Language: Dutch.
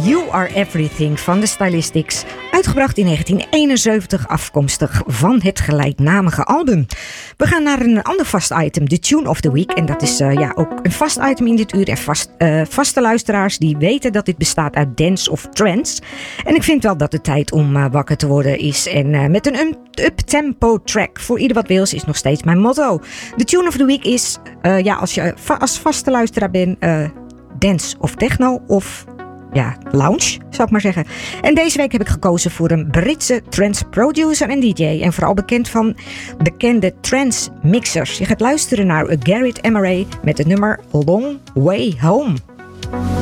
You Are Everything van de Stylistics. Uitgebracht in 1971, afkomstig van het gelijknamige album. We gaan naar een ander vast item, de Tune of the Week. En dat is ook een vast item in dit uur. En vaste luisteraars die weten dat dit bestaat uit dance of trance. En ik vind wel dat het tijd om wakker te worden is. En met een up-tempo track voor ieder wat wils is nog steeds mijn motto. De Tune of the Week is, als je als vaste luisteraar bent, dance of techno of lounge, zou ik maar zeggen. En deze week heb ik gekozen voor een Britse trance producer en DJ. En vooral bekend van bekende trance mixers. Je gaat luisteren naar Gareth Emery met het nummer Long Way Home.